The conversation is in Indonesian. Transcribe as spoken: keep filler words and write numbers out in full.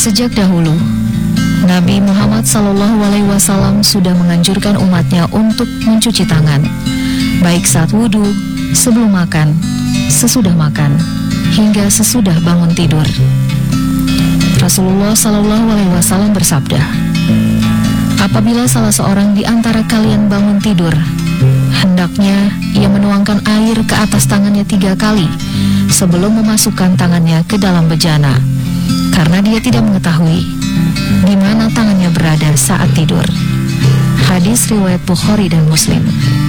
Sejak dahulu, Nabi Muhammad sallallahu alaihi wasallam sudah menganjurkan umatnya untuk mencuci tangan, baik saat wudhu, sebelum makan, sesudah makan, hingga sesudah bangun tidur. Rasulullah sallallahu alaihi wasallam bersabda, apabila salah seorang di antara kalian bangun tidur, hendaknya ia menuangkan air ke atas tangannya tiga kali sebelum memasukkan tangannya ke dalam bejana, karena dia tidak mengetahui di mana tangannya berada saat tidur. Hadis riwayat Bukhari dan Muslim.